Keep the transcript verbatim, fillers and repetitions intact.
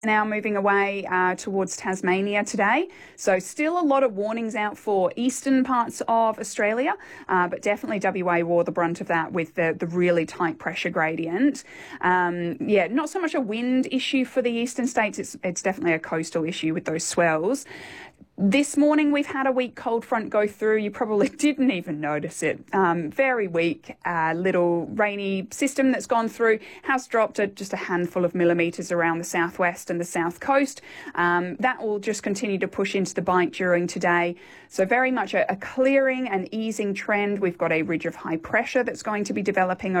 Now moving away uh, towards Tasmania today. So still a lot of warnings out for eastern parts of Australia, uh, but definitely W A wore the brunt of that with the, the really tight pressure gradient. Um, yeah, not so much a wind issue for the eastern states. It's, it's definitely a coastal issue with those swells. This morning we've had a weak cold front go through. You probably didn't even notice it. Um, very weak, uh, little rainy system that's gone through. Has dropped a, just a handful of millimetres around the southwest and the south coast. Um, that will just continue to push into the bite during today. So very much a, a clearing and easing trend. We've got a ridge of high pressure that's going to be developing